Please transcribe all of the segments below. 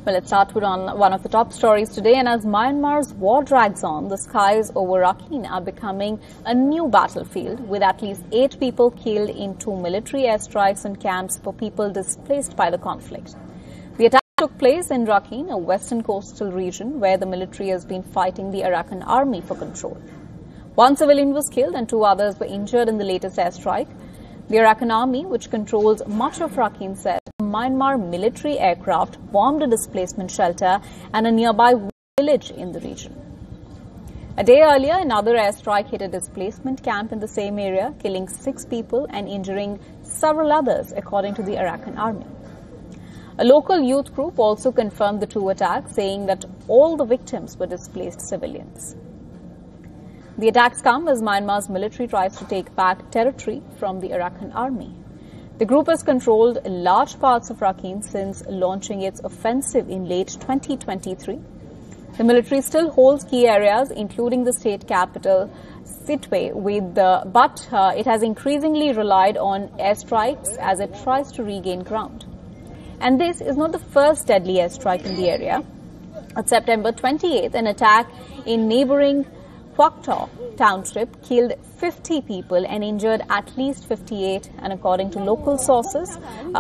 Well, let's start with one of the top stories today. And as Myanmar's war drags on, the skies over Rakhine are becoming a new battlefield, with at least 8 people killed in 2 military airstrikes and camps for people displaced by the conflict. The attack took place in Rakhine, a western coastal region where the military has been fighting the Arakan army for control. 1 civilian was killed and 2 others were injured in the latest airstrike. The Arakan army, which controls much of Rakhine, said Myanmar military aircraft bombed a displacement shelter and a nearby village in the region. A day earlier, another airstrike hit a displacement camp in the same area, killing 6 people and injuring several others, according to the Arakan army. A local youth group also confirmed the 2 attacks, saying that all the victims were displaced civilians. The attacks come as Myanmar's military tries to take back territory from the Arakan army. The group has controlled large parts of Rakhine since launching its offensive in late 2023. The military still holds key areas, including the state capital, Sittwe, but it has increasingly relied on airstrikes as it tries to regain ground. And this is not the first deadly airstrike in the area. On September 28th, an attack in neighboring Kwaktaw township killed 50 people and injured at least 58, and according to local sources,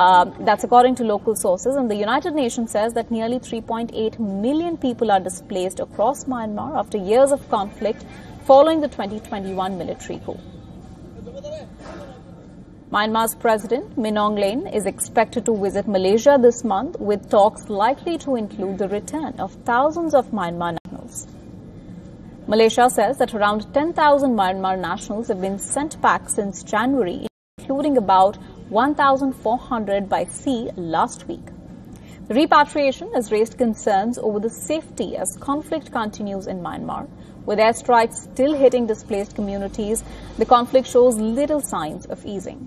and the United Nations says that nearly 3.8 million people are displaced across Myanmar after years of conflict following the 2021 military coup. Myanmar's President Min Aung Hlaing is expected to visit Malaysia this month, with talks likely to include the return of thousands of Myanmar nationals. Malaysia says that around 10,000 Myanmar nationals have been sent back since January, including about 1,400 by sea last week. The repatriation has raised concerns over the safety as conflict continues in Myanmar. With airstrikes still hitting displaced communities, the conflict shows little signs of easing.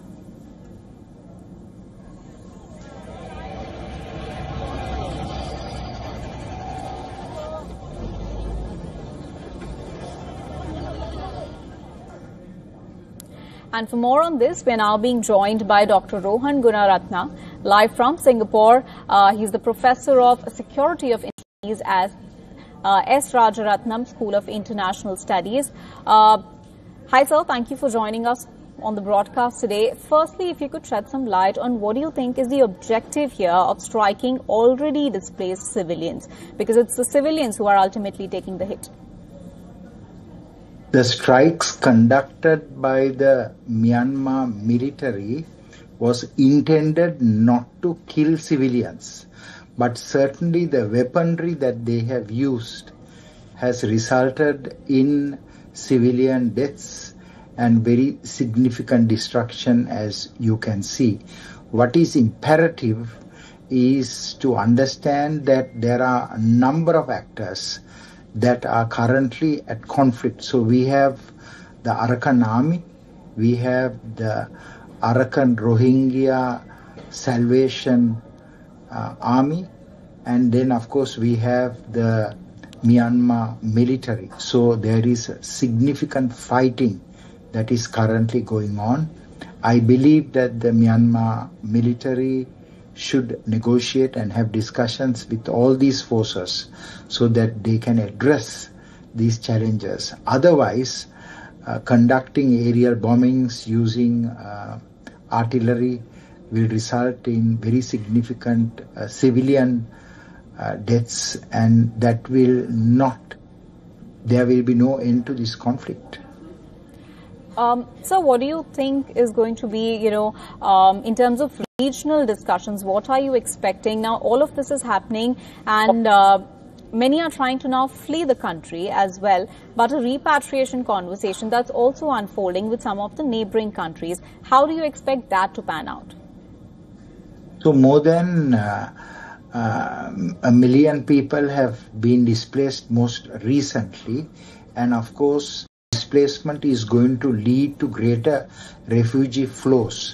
And for more on this, we are now being joined by Dr. Rohan Gunaratna, live from Singapore. He's the Professor of Security of Studies at S. Rajaratnam School of International Studies. Hi, sir. Thank you for joining us on the broadcast today. Firstly, if you could shed some light on what do you think is the objective here of striking already displaced civilians? Because it's the civilians who are ultimately taking the hit. The strikes conducted by the Myanmar military was intended not to kill civilians, but certainly the weaponry that they have used has resulted in civilian deaths and very significant destruction, as you can see. What is imperative is to understand that there are a number of actors that are currently at conflict. So we have the Arakan army, we have the Arakan Rohingya Salvation Army, and then of course we have the Myanmar military. So there is significant fighting that is currently going on. I believe that the Myanmar military should negotiate and have discussions with all these forces so that they can address these challenges. Otherwise, conducting aerial bombings using artillery will result in very significant civilian deaths, and that will there will be no end to this conflict. So what do you think is going to be, in terms of regional discussions, what are you expecting? Now, all of this is happening, and many are trying to now flee the country as well, but a repatriation conversation that's also unfolding with some of the neighboring countries. How do you expect that to pan out? So more than 1 million people have been displaced most recently, and of course, displacement is going to lead to greater refugee flows.